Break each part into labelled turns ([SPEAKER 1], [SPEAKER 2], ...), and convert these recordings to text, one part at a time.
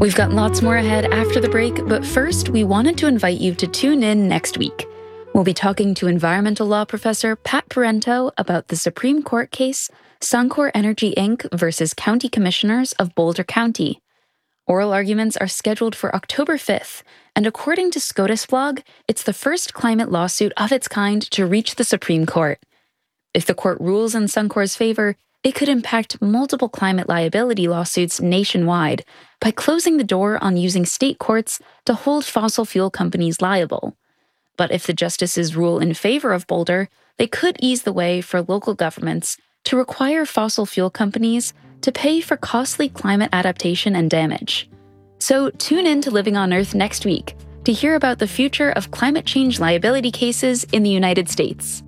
[SPEAKER 1] We've got lots more ahead after the break, but first, we wanted to invite you to tune in next week. We'll be talking to environmental law professor Pat Parento about the Supreme Court case, Suncor Energy Inc. versus County Commissioners of Boulder County. Oral arguments are scheduled for October 5th, and according to SCOTUS blog, it's the first climate lawsuit of its kind to reach the Supreme Court. If the court rules in Suncor's favor, it could impact multiple climate liability lawsuits nationwide by closing the door on using state courts to hold fossil fuel companies liable. But if the justices rule in favor of Boulder, they could ease the way for local governments to require fossil fuel companies to pay for costly climate adaptation and damage. So tune in to Living on Earth next week to hear about the future of climate change liability cases in the United States.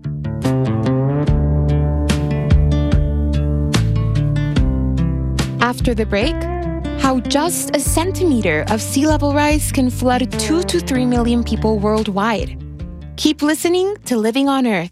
[SPEAKER 2] After the break, how just a centimeter of sea level rise can flood 2 to 3 million people worldwide. Keep listening to Living on Earth.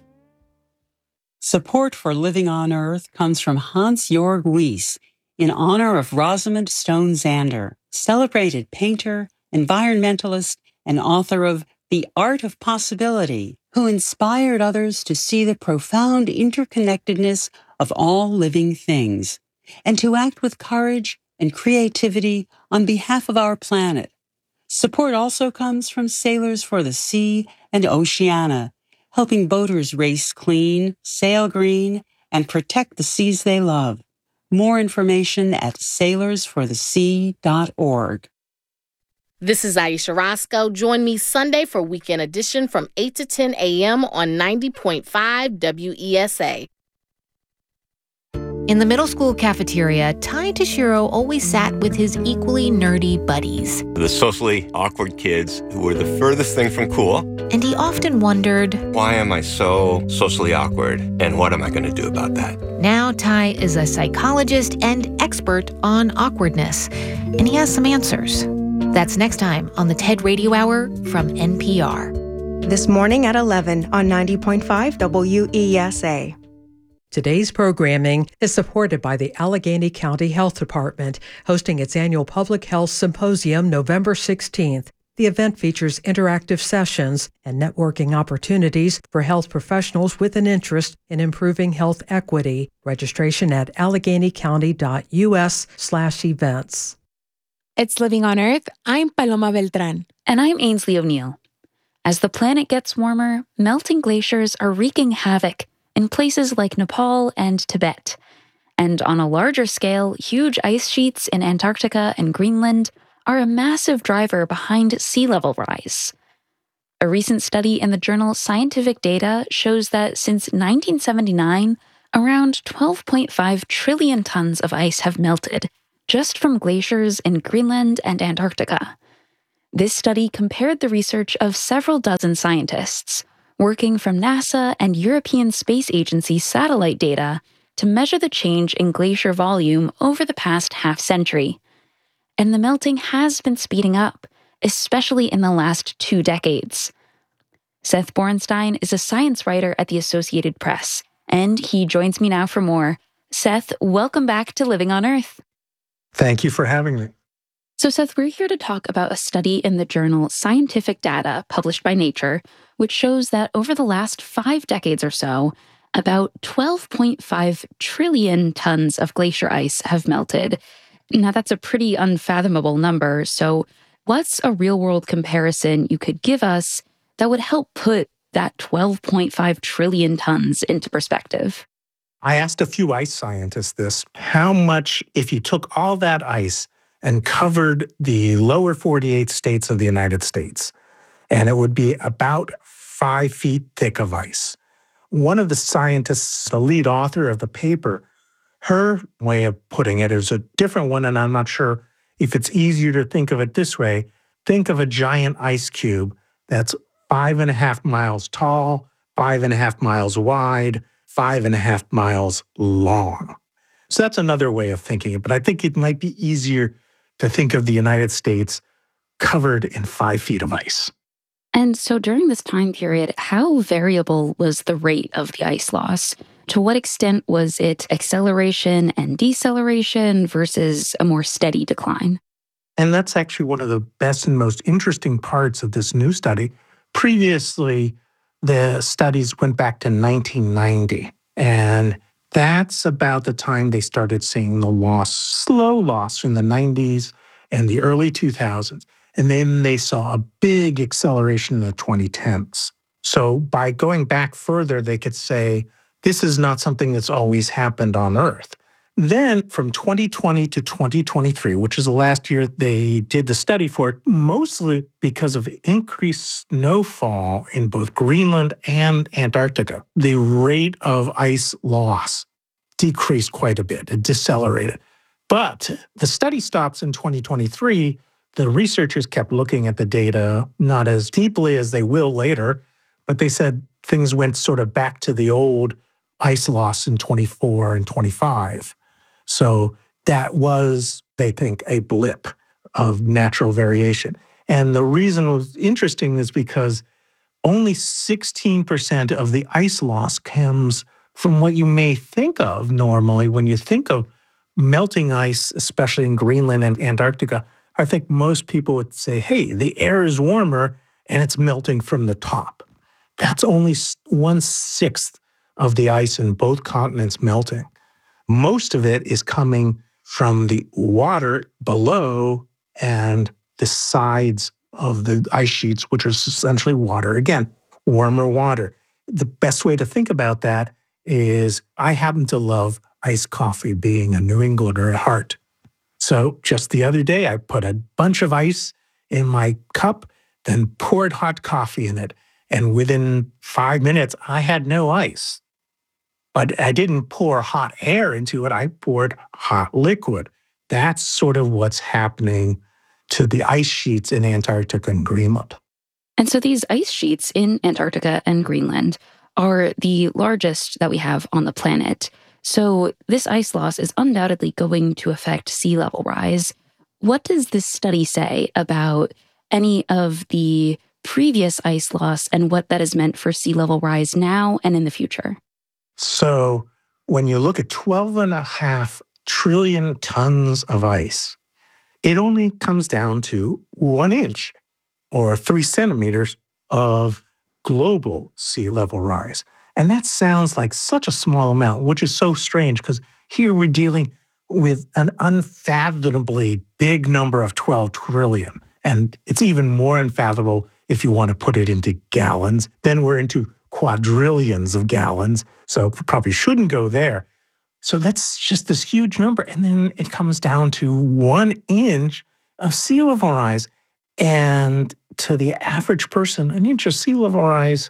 [SPEAKER 3] Support for Living on Earth comes from Hans-Jörg Wyss in honor of Rosamund Stone Zander, celebrated painter, environmentalist, and author of The Art of Possibility, who inspired others to see the profound interconnectedness of all living things and to act with courage and creativity on behalf of our planet. Support also comes from Sailors for the Sea and Oceana, helping boaters race clean, sail green, and protect the seas they love. More information at sailorsforthesea.org.
[SPEAKER 4] This is Aisha Roscoe. Join me Sunday for Weekend Edition from 8 to 10 a.m. on 90.5 WESA.
[SPEAKER 5] In the middle school cafeteria, Ty Tashiro always sat with his equally nerdy buddies.
[SPEAKER 6] The socially awkward kids who were the furthest thing from cool.
[SPEAKER 5] And he often wondered,
[SPEAKER 6] why am I so socially awkward, and what am I going to do about that?
[SPEAKER 5] Now Ty is a psychologist and expert on awkwardness, and he has some answers. That's next time on the TED Radio Hour from NPR.
[SPEAKER 7] This morning at 11 on 90.5 WESA.
[SPEAKER 8] Today's programming is supported by the Allegheny County Health Department, hosting its annual Public Health Symposium November 16th. The event features interactive sessions and networking opportunities for health professionals with an interest in improving health equity. Registration at alleghenycounty.us/events.
[SPEAKER 2] It's Living on Earth. I'm Paloma Beltran.
[SPEAKER 1] And I'm Ainsley O'Neill. As the planet gets warmer, melting glaciers are wreaking havoc in places like Nepal and Tibet. And on a larger scale, huge ice sheets in Antarctica and Greenland are a massive driver behind sea level rise. A recent study in the journal Scientific Data shows that since 1979, around 12.5 trillion tons of ice have melted, just from glaciers in Greenland and Antarctica. This study compared the research of several dozen scientists, working from NASA and European Space Agency satellite data to measure the change in glacier volume over the past half-century. And the melting has been speeding up, especially in the last 2 decades. Seth Borenstein is a science writer at the Associated Press, and he joins me now for more. Seth, welcome back to Living on Earth.
[SPEAKER 9] Thank you for having me.
[SPEAKER 1] So Seth, we're here to talk about a study in the journal Scientific Data, published by Nature, which shows that over the last 5 decades or so, about 12.5 trillion tons of glacier ice have melted. Now, that's a pretty unfathomable number, so what's a real-world comparison you could give us that would help put that 12.5 trillion tons into perspective?
[SPEAKER 9] I asked a few ice scientists this, how much, if you took all that ice and covered the lower 48 states of the United States, and it would be about 5 feet thick of ice. One of the scientists, the lead author of the paper, her way of putting it is a different one, and I'm not sure if it's easier to think of it this way. Think of a giant ice cube that's 5.5 miles tall, 5.5 miles wide, 5.5 miles long. So that's another way of thinking it, but I think it might be easier to think of the United States covered in 5 feet of ice.
[SPEAKER 1] And so during this time period, how variable was the rate of the ice loss? To what extent was it acceleration and deceleration versus a more steady decline?
[SPEAKER 9] And that's actually one of the best and most interesting parts of this new study. Previously, the studies went back to 1990, and that's about the time they started seeing the loss, slow loss in the 90s and the early 2000s. And then they saw a big acceleration in the 2010s. So by going back further, they could say, this is not something that's always happened on Earth. Then from 2020 to 2023, which is the last year they did the study for, mostly because of increased snowfall in both Greenland and Antarctica, the rate of ice loss decreased quite a bit. It decelerated. But the study stops in 2023. The researchers kept looking at the data, not as deeply as they will later, but they said things went sort of back to the old ice loss in 24 and 25. So that was, they think, a blip of natural variation. And the reason it was interesting is because only 16% of the ice loss comes from what you may think of normally when you think of melting ice, especially in Greenland and Antarctica. I think most people would say, hey, the air is warmer and it's melting from the top. That's only 1/6 of the ice in both continents melting. Most of it is coming from the water below and the sides of the ice sheets, which are essentially water. Again, warmer water. The best way to think about that is I happen to love iced coffee, being a New Englander at heart. So just the other day, I put a bunch of ice in my cup, then poured hot coffee in it. And within 5 minutes, I had no ice. But I didn't pour hot air into it. I poured hot liquid. That's sort of what's happening to the ice sheets in Antarctica and Greenland.
[SPEAKER 1] And so these ice sheets in Antarctica and Greenland are the largest that we have on the planet. So this ice loss is undoubtedly going to affect sea level rise. What does this study say about any of the previous ice loss and what that has meant for sea level rise now and in the future?
[SPEAKER 9] So when you look at 12.5 trillion tons of ice, it only comes down to 1 inch or 3 centimeters of global sea level rise. And that sounds like such a small amount, which is so strange because here we're dealing with an unfathomably big number of 12 trillion. And it's even more unfathomable if you want to put it into gallons. Then we're into quadrillions of gallons. So probably shouldn't go there. So that's just this huge number. And then it comes down to 1 inch of sea level rise. And to the average person, an inch of sea level rise,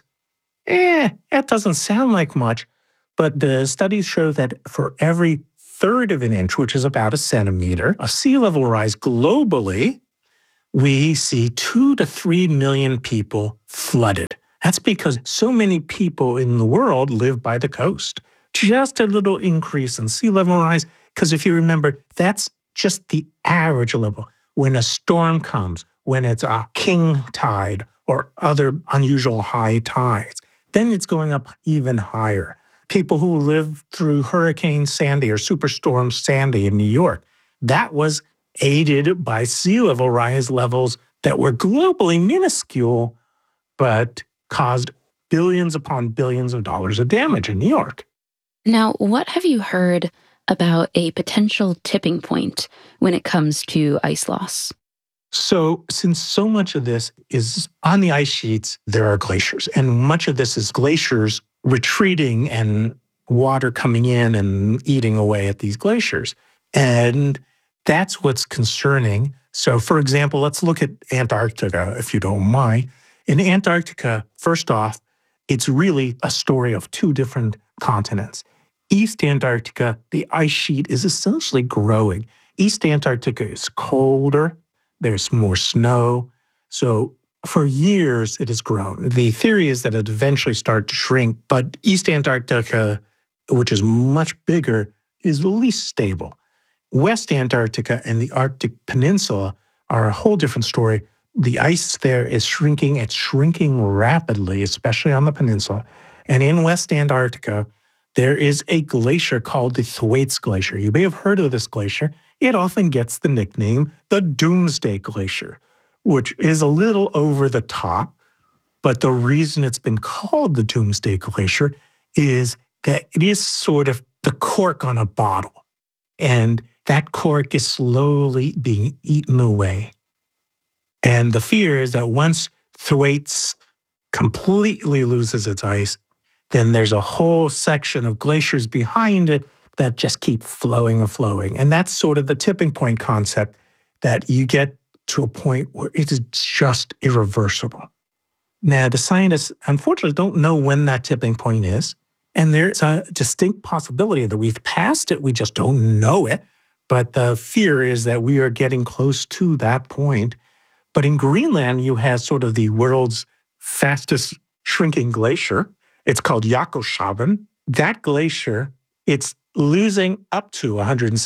[SPEAKER 9] that doesn't sound like much. But the studies show that for every third of an inch, which is about a centimeter, of sea level rise globally, we see 2 to 3 million people flooded. That's because so many people in the world live by the coast. Just a little increase in sea level rise, because if you remember, that's just the average level. When a storm comes, when it's a king tide or other unusual high tides, then it's going up even higher. People who lived through Hurricane Sandy or Superstorm Sandy in New York, that was aided by sea level rise levels that were globally minuscule, but caused billions upon billions of dollars of damage in New York.
[SPEAKER 1] Now, what have you heard about a potential tipping point when it comes to ice loss?
[SPEAKER 9] So since so much of this is on the ice sheets, there are glaciers. And much of this is glaciers retreating and water coming in and eating away at these glaciers. And that's what's concerning. So for example, let's look at Antarctica, if you don't mind. In Antarctica, first off, it's really a story of two different continents. East Antarctica, the ice sheet is essentially growing. East Antarctica is colder. There's more snow. So for years, it has grown. The theory is that it eventually starts to shrink, but East Antarctica, which is much bigger, is the least stable. West Antarctica and the Arctic Peninsula are a whole different story. The ice there is shrinking. It's shrinking rapidly, especially on the peninsula. And in West Antarctica, there is a glacier called the Thwaites Glacier. You may have heard of this glacier. it often gets the nickname the Doomsday Glacier, which is a little over the top. But the reason it's been called the Doomsday Glacier is that it is sort of the cork on a bottle. And that cork is slowly being eaten away. And the fear is that once Thwaites completely loses its ice, then there's a whole section of glaciers behind it that just keep flowing and flowing. And that's sort of the tipping point concept, that you get to a point where it is just irreversible. Now, the scientists, unfortunately, don't know when that tipping point is. And there's a distinct possibility that we've passed it. We just don't know it. But the fear is that we are getting close to that point. But in Greenland, you have sort of the world's fastest shrinking glacier. It's called Jakobshavn. That glacier, it's losing up to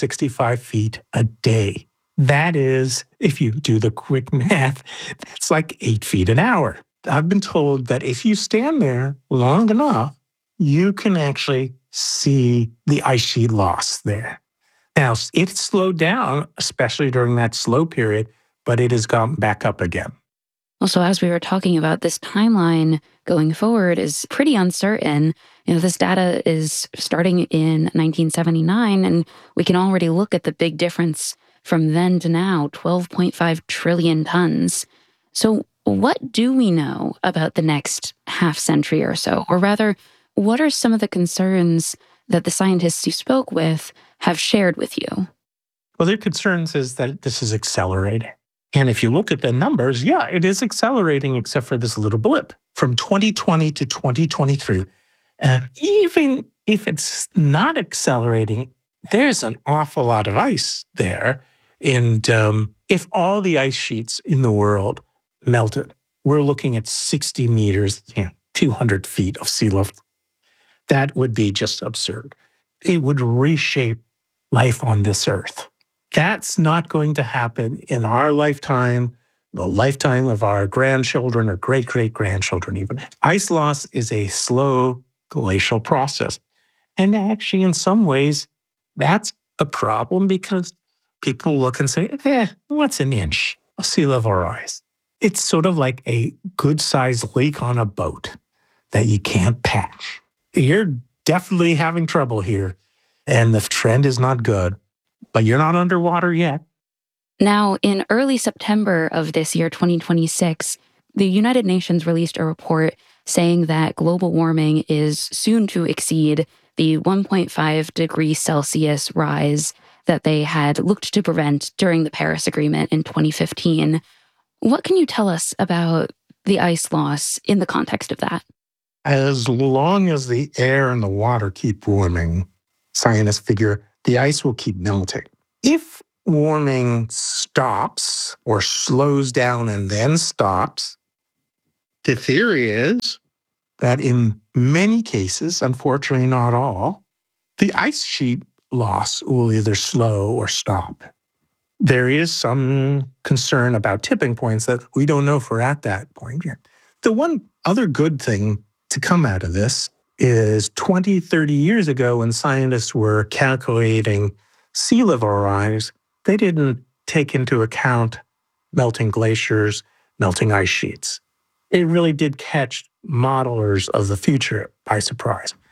[SPEAKER 9] 165 feet a day. That is, if you do the quick math, that's like 8 feet an hour. I've been told that if you stand there long enough, you can actually see the ice sheet loss there. Now, it slowed down, especially during that slow period, but it has gone back up again.
[SPEAKER 1] Also, as we were talking about, this timeline going forward is pretty uncertain. This data is starting in 1979, and we can already look at the big difference from then to now, 12.5 trillion tons. So what do we know about the next half century or so? Or rather, what are some of the concerns that the scientists you spoke with have shared with you?
[SPEAKER 9] Well, their concerns is that this is accelerating. And if you look at the numbers, yeah, it is accelerating except for this little blip from 2020 to 2023. And even if it's not accelerating, there's an awful lot of ice there. And if all the ice sheets in the world melted, we're looking at 60 meters, 200 feet of sea level. That would be just absurd. It would reshape life on this earth. That's not going to happen in our lifetime, the lifetime of our grandchildren or great-great-grandchildren even. Ice loss is a slow glacial process. And actually, in some ways, that's a problem because people look and say, what's an inch of sea level rise? It's sort of like a good-sized leak on a boat that you can't patch. You're definitely having trouble here, and the trend is not good. But you're not underwater yet.
[SPEAKER 1] Now, in early September of this year, 2026, the United Nations released a report saying that global warming is soon to exceed the 1.5 degrees Celsius rise that they had looked to prevent during the Paris Agreement in 2015. What can you tell us about the ice loss in the context of that?
[SPEAKER 9] As long as the air and the water keep warming, scientists figure the ice will keep melting. If warming stops or slows down and then stops, the theory is that in many cases, unfortunately not all, the ice sheet loss will either slow or stop. There is some concern about tipping points that we don't know if we're at that point yet. The one other good thing to come out of this is 20, 30 years ago when scientists were calculating sea level rise, they didn't take into account melting glaciers, melting ice sheets. It really did catch modelers of the future by surprise.